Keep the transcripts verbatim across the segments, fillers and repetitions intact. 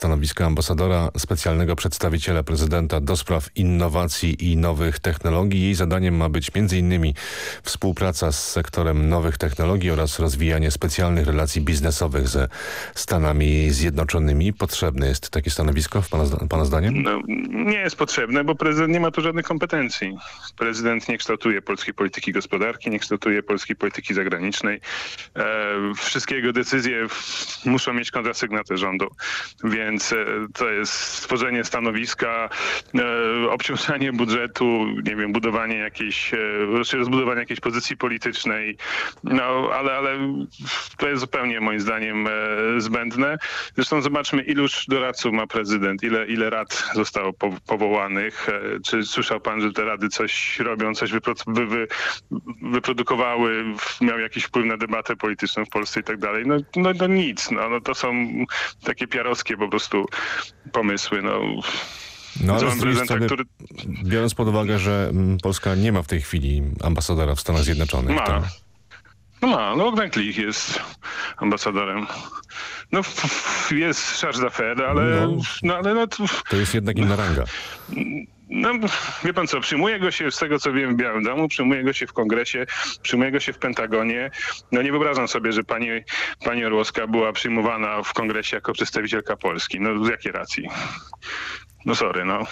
stanowiska ambasadora specjalnego przedstawiciela prezydenta do spraw innowacji i nowych technologii. Jej zadaniem ma być między innymi współpraca z sektorem nowych technologii oraz rozwijanie specjalnych relacji biznesowych ze Stanami Zjednoczonymi. Potrzebne jest takie stanowisko w pana, pana zdaniem? No, nie jest potrzebne, bo prezydent nie ma tu żadnych kompetencji. Prezydent nie kształtuje polskiej polityki gospodarki, nie kształtuje polskiej polityki zagranicznej. E, wszystkie jego decyzje muszą mieć kontrasygnatę rządu, więc e, to jest stworzenie stanowiska, e, obciążanie budżetu, nie wiem, budowanie jakiejś, e, rozbudowanie jakiejś pozycji politycznej, no ale, ale to jest zupełnie moim zdaniem e, zbędne. Zresztą zobaczmy, iluż doradców ma prezydent, ile, ile rad zostało po, powołanych. E, czy słyszał pan, że te rady coś robią, coś wypro- wy, wy, wyprodukowały, miały jakiś wpływ na debatę polityczną w Polsce i tak dalej? No, no, no nic, no, no to są takie piarowskie po prostu pomysły. No. No ale z drugiej strony, który... biorąc pod uwagę, że Polska nie ma w tej chwili ambasadora w Stanach Zjednoczonych. Ma. To... No ma, no Węglich jest ambasadorem. No jest charge d'affaires, ale... No, no, ale no, to... to jest jednak inna ranga. No, wie pan co, przyjmuje go się, z tego co wiem, w Białym Domu, przyjmuje go się w Kongresie, przyjmuje go się w Pentagonie. No nie wyobrażam sobie, że pani, pani Orłowska była przyjmowana w Kongresie jako przedstawicielka Polski. No z jakiej racji? No sorry, no.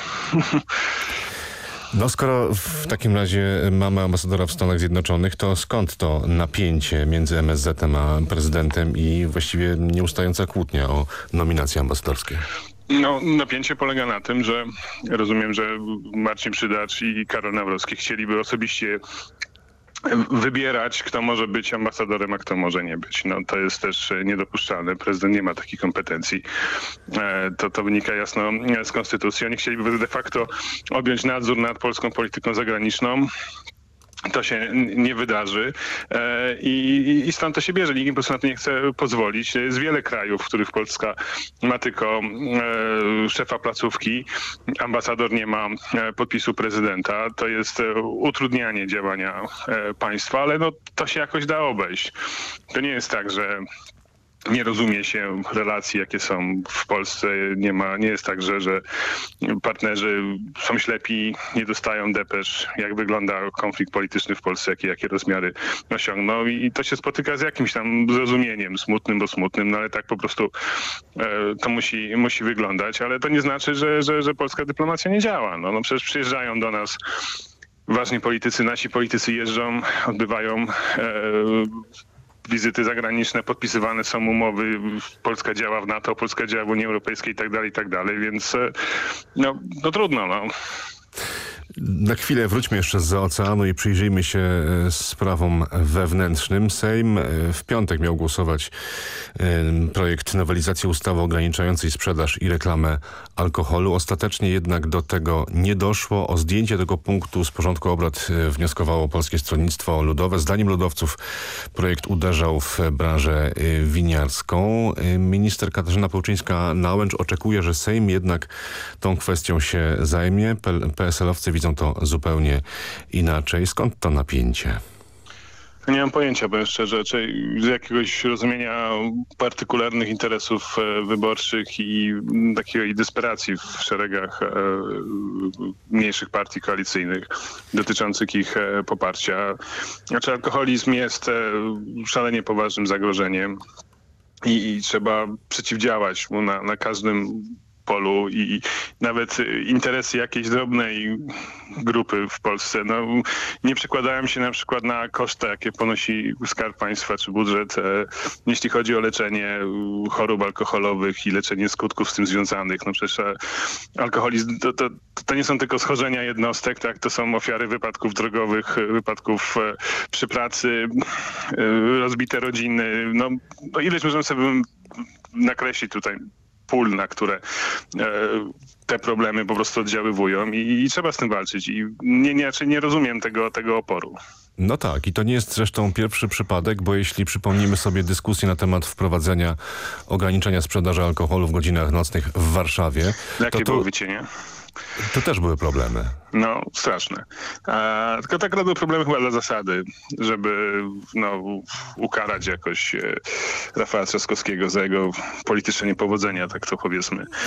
No skoro w takim razie mamy ambasadora w Stanach Zjednoczonych, to skąd to napięcie między M S Z-em a prezydentem i właściwie nieustająca kłótnia o nominacje ambasadorskie? No, napięcie polega na tym, że rozumiem, że Marcin Przydacz i Karol Nawrocki chcieliby osobiście wybierać, kto może być ambasadorem, a kto może nie być. No to jest też niedopuszczalne. Prezydent nie ma takich kompetencji. To, to wynika jasno z konstytucji. Oni chcieliby de facto objąć nadzór nad polską polityką zagraniczną. To się nie wydarzy i, i stąd to się bierze. Nikt po prostu na to nie chce pozwolić. Jest wiele krajów, w których Polska ma tylko e, szefa placówki, ambasador nie ma podpisu prezydenta. To jest utrudnianie działania e, państwa, ale no, to się jakoś da obejść. To nie jest tak, że nie rozumie się relacji, jakie są w Polsce. Nie ma, nie jest tak, że, że partnerzy są ślepi, nie dostają depesz, jak wygląda konflikt polityczny w Polsce, jakie, jakie rozmiary osiągnął. I to się spotyka z jakimś tam zrozumieniem, smutnym, bo smutnym, no ale tak po prostu e, to musi, musi wyglądać. Ale to nie znaczy, że, że, że polska dyplomacja nie działa. No, no przecież przyjeżdżają do nas ważni politycy, nasi politycy jeżdżą, odbywają e, wizyty zagraniczne, podpisywane są umowy, Polska działa w NATO, Polska działa w Unii Europejskiej i tak dalej, i tak dalej, więc no, no trudno, no. Na chwilę wróćmy jeszcze zza oceanu i przyjrzyjmy się sprawom wewnętrznym. Sejm w piątek miał głosować projekt nowelizacji ustawy ograniczającej sprzedaż i reklamę alkoholu. Ostatecznie jednak do tego nie doszło. O zdjęcie tego punktu z porządku obrad wnioskowało Polskie Stronnictwo Ludowe. Zdaniem ludowców projekt uderzał w branżę winiarską. Minister Katarzyna Pełczyńska-Nałęcz oczekuje, że Sejm jednak tą kwestią się zajmie. P S L-owcy widzą to zupełnie inaczej. Skąd to napięcie? Nie mam pojęcia, powiem szczerze, czy z jakiegoś rozumienia partykularnych interesów wyborczych i takiej desperacji w szeregach e, mniejszych partii koalicyjnych dotyczących ich e, poparcia. Znaczy alkoholizm jest e, szalenie poważnym zagrożeniem i, i trzeba przeciwdziałać mu na, na każdym polu i nawet interesy jakiejś drobnej grupy w Polsce no, nie przekładają się na przykład na koszty, jakie ponosi Skarb Państwa czy budżet, e, jeśli chodzi o leczenie chorób alkoholowych i leczenie skutków z tym związanych. No przecież e, alkoholizm to, to, to nie są tylko schorzenia jednostek, tak? To są ofiary wypadków drogowych, wypadków e, przy pracy, e, rozbite rodziny. No, no ileś możemy sobie nakreślić tutaj pól, na które e, te problemy po prostu oddziaływują i, i trzeba z tym walczyć. I nie, nie, nie rozumiem tego, tego oporu. No tak, i to nie jest zresztą pierwszy przypadek, bo jeśli przypomnimy sobie dyskusję na temat wprowadzenia ograniczenia sprzedaży alkoholu w godzinach nocnych w Warszawie. Jakie to, to, były wycienie? To też były problemy. No, straszne. A, tylko tak były problemy chyba dla zasady, żeby no, ukarać jakoś e, Rafała Trzaskowskiego za jego polityczne niepowodzenia, tak to powiedzmy.